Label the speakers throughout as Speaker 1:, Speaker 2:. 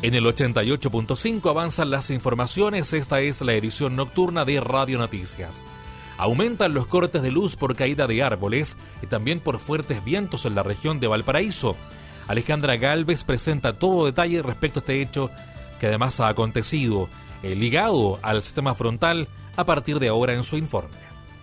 Speaker 1: En el 88.5 avanzan las informaciones. Esta es la edición nocturna de Radio Noticias. Aumentan los cortes de luz por caída de árboles y también por fuertes vientos en la región de Valparaíso. Alejandra Gálvez presenta todo detalle respecto a este hecho que además ha acontecido ligado al sistema frontal a partir de ahora en su informe.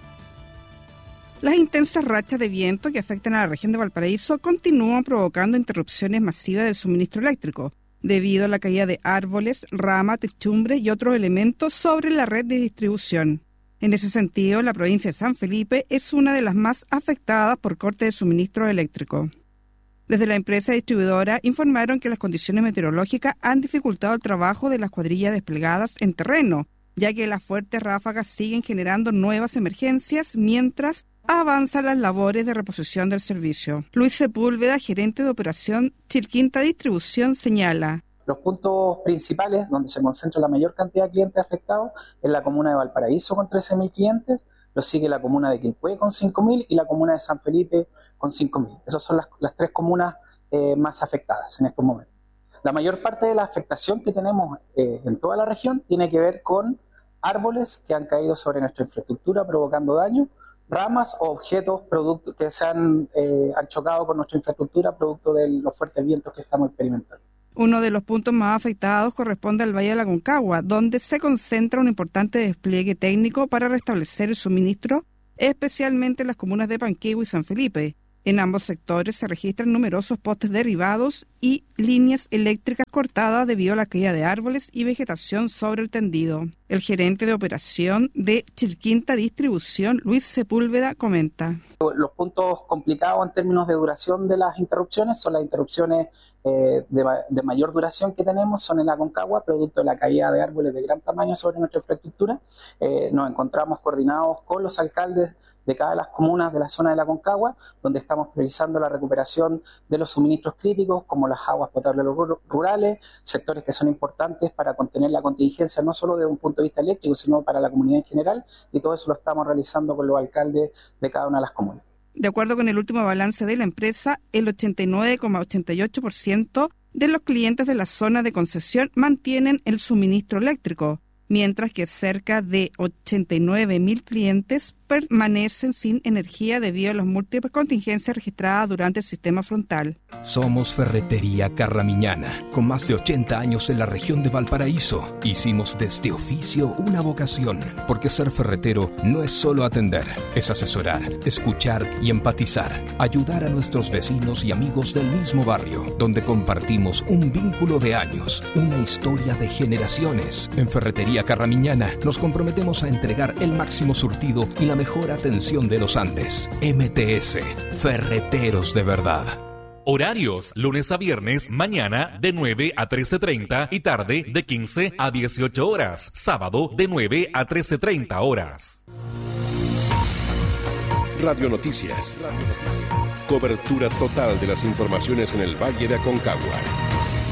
Speaker 2: Las intensas rachas de viento que afectan a la región de Valparaíso continúan provocando interrupciones masivas del suministro eléctrico, debido a la caída de árboles, ramas, techumbres y otros elementos sobre la red de distribución. En ese sentido, la provincia de San Felipe es una de las más afectadas por corte de suministro eléctrico. Desde la empresa distribuidora informaron que las condiciones meteorológicas han dificultado el trabajo de las cuadrillas desplegadas en terreno, ya que las fuertes ráfagas siguen generando nuevas emergencias mientras avanzan las labores de reposición del servicio. Luis Sepúlveda, gerente de operación Chilquinta Distribución, señala:
Speaker 3: los puntos principales donde se concentra la mayor cantidad de clientes afectados es la comuna de Valparaíso con 13.000 clientes, lo sigue la comuna de Quilpué con 5.000 y la comuna de San Felipe con 5.000. Esas son las tres comunas más afectadas en estos momentos. La mayor parte de la afectación que tenemos en toda la región tiene que ver con árboles que han caído sobre nuestra infraestructura provocando daño, ramas o objetos producto que se han chocado con nuestra infraestructura producto de los fuertes vientos que estamos experimentando.
Speaker 2: Uno de los puntos más afectados corresponde al Valle de la Aconcagua, donde se concentra un importante despliegue técnico para restablecer el suministro, especialmente en las comunas de Panquehue y San Felipe. En ambos sectores se registran numerosos postes derribados y líneas eléctricas cortadas debido a la caída de árboles y vegetación sobre el tendido. El gerente de operación de Chilquinta Distribución, Luis Sepúlveda, comenta:
Speaker 3: los puntos complicados en términos de duración de las interrupciones son las interrupciones de mayor duración que tenemos, son en la Aconcagua, producto de la caída de árboles de gran tamaño sobre nuestra infraestructura. Nos encontramos coordinados con los alcaldes de cada de las comunas de la zona de la Aconcagua, donde estamos priorizando la recuperación de los suministros críticos, como las aguas potables rurales, sectores que son importantes para contener la contingencia, no solo desde un punto de vista eléctrico, sino para la comunidad en general, y todo eso lo estamos realizando con los alcaldes de cada una de las comunas.
Speaker 2: De acuerdo con el último balance de la empresa, el 89,88% de los clientes de la zona de concesión mantienen el suministro eléctrico, mientras que cerca de 89.000 clientes permanecen sin energía debido a las múltiples contingencias registradas durante el sistema frontal.
Speaker 4: Somos Ferretería Carramiñana, con más de 80 años en la región de Valparaíso. Hicimos de este oficio una vocación, porque ser ferretero no es solo atender, es asesorar, escuchar y empatizar, ayudar a nuestros vecinos y amigos del mismo barrio, donde compartimos un vínculo de años, una historia de generaciones. En Ferretería Carramiñana nos comprometemos a entregar el máximo surtido y la mejor atención de los Andes. MTS, ferreteros de verdad.
Speaker 1: Horarios: lunes a viernes, mañana de 9 a 13:30 y tarde de 15 a 18 horas. Sábado de 9 a 13:30 horas.
Speaker 5: Radio Noticias. Cobertura total de las informaciones en el Valle de Aconcagua.